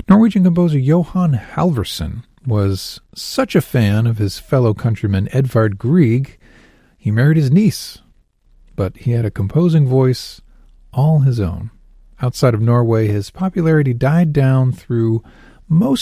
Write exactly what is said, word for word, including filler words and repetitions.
Norwegian composer Johan Halvorsen was such a fan of his fellow countryman Edvard Grieg, he married his niece. But he had a composing voice all his own. Outside of Norway, his popularity died down through most